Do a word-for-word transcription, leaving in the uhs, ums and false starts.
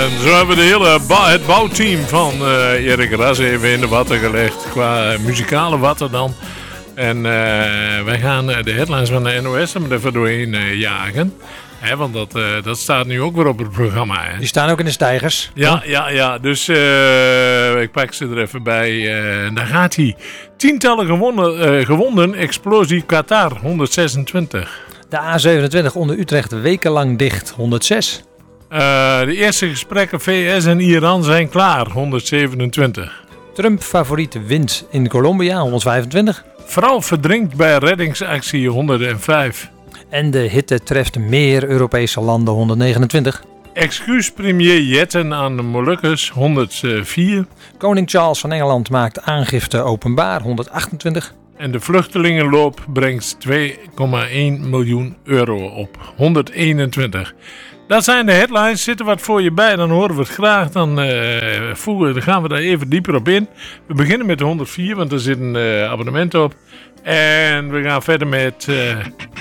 En zo hebben we de hele ba- het bouwteam van uh, Erik Ras even in de watten gelegd. Qua muzikale watten dan. En uh, wij gaan uh, de headlines van de N O S er even doorheen uh, jagen. Hè, want dat, uh, dat staat nu ook weer op het programma. Hè. Die staan ook in de stijgers. Ja, ja, ja. Dus uh, ik pak ze er even bij. Uh, daar gaat hij. Tientallen gewonnen, uh, gewonden. Explosie Qatar, honderdzesentwintig. De A zevenentwintig onder Utrecht wekenlang dicht, honderdzes. Uh, de eerste gesprekken V S en Iran zijn klaar, honderdzevenentwintig. Trump favoriete wint in Colombia, honderdvijfentwintig. Vrouw verdrinkt bij reddingsactie, honderdvijf. En de hitte treft meer Europese landen, honderdnegenentwintig. Excuus premier Jetten aan de Molukkers, honderdvier. Koning Charles van Engeland maakt aangifte openbaar, honderdachtentwintig. En de vluchtelingenloop brengt twee komma één miljoen euro op, honderdeenentwintig. Dat zijn de headlines. Zit er wat voor je bij, dan horen we het graag. Dan, uh, voegen, dan gaan we daar even dieper op in. We beginnen met de honderdvier, want er zit een uh, abonnement op. En we gaan verder met... Uh,